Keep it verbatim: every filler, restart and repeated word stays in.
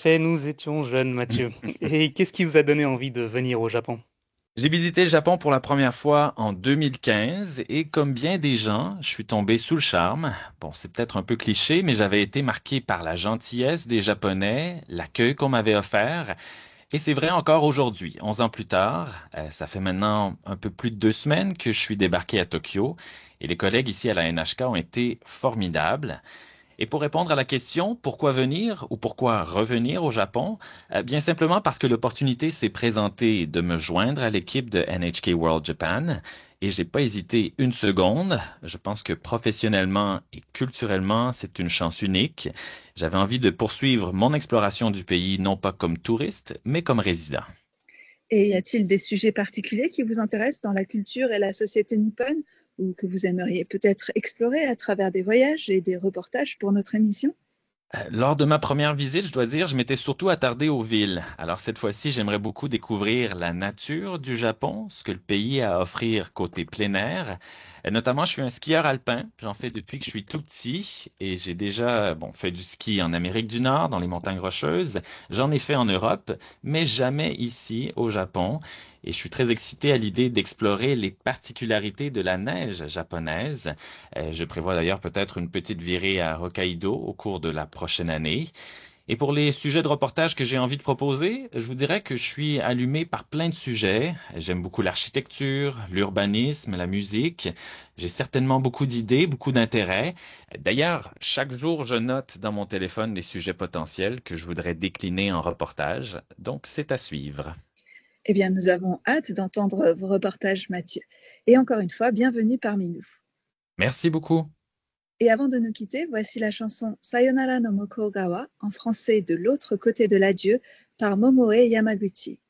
fait, nous étions jeunes, Mathieu. Et qu'est-ce qui vous a donné envie de venir au Japon? J'ai visité le Japon pour la première fois en deux mille quinze et comme bien des gens, je suis tombé sous le charme. Bon, c'est peut-être un peu cliché, mais j'avais été marqué par la gentillesse des Japonais, l'accueil qu'on m'avait offert. Et c'est vrai encore aujourd'hui, onze ans plus tard. Euh, ça fait maintenant un peu plus de deux semaines que je suis débarqué à Tokyo et les collègues ici à la N H K ont été formidables. Et pour répondre à la question, pourquoi venir ou pourquoi revenir au Japon? Euh, bien simplement parce que l'opportunité s'est présentée de me joindre à l'équipe de N H K World Japan et j'ai pas hésité une seconde. Je pense que professionnellement et culturellement, c'est une chance unique. J'avais envie de poursuivre mon exploration du pays, non pas comme touriste, mais comme résident. Et y a-t-il des sujets particuliers qui vous intéressent dans la culture et la société nippone ou que vous aimeriez peut-être explorer à travers des voyages et des reportages pour notre émission? Euh, Lors de ma première visite, je dois dire, je m'étais surtout attardé aux villes. Alors cette fois-ci, j'aimerais beaucoup découvrir la nature du Japon, ce que le pays a à offrir côté plein air. Euh, Notamment, je suis un skieur alpin. J'en fais depuis que je suis tout petit et j'ai déjà, bon, fait du ski en Amérique du Nord, dans les montagnes rocheuses. J'en ai fait en Europe, mais jamais ici au Japon. Et je suis très excité à l'idée d'explorer les particularités de la neige japonaise. Euh, je prévois d'ailleurs peut-être une petite virée à Hokkaido au cours de la prochaine année. Et pour les sujets de reportage que j'ai envie de proposer, je vous dirais que je suis allumé par plein de sujets. J'aime beaucoup l'architecture, l'urbanisme, la musique. J'ai certainement beaucoup d'idées, beaucoup d'intérêts. D'ailleurs, chaque jour, je note dans mon téléphone les sujets potentiels que je voudrais décliner en reportage. Donc, c'est à suivre. Eh bien, nous avons hâte d'entendre vos reportages, Mathieu. Et encore une fois, bienvenue parmi nous. Merci beaucoup. Et avant de nous quitter, voici la chanson Sayonara no Mokogawa, en français de l'autre côté de l'adieu, par Momoe Yamaguchi.